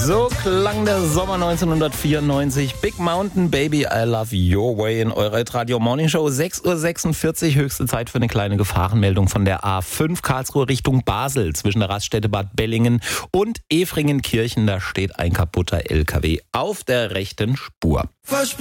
So klang der Sommer 1994. Big Mountain Baby, I Love Your Way in eurer Radio Morning Show. 6:46 Uhr, höchste Zeit für eine kleine Gefahrenmeldung von der A5 Karlsruhe Richtung Basel. Zwischen der Raststätte Bad Bellingen und Efringenkirchen, da steht ein kaputter LKW auf der rechten Spur.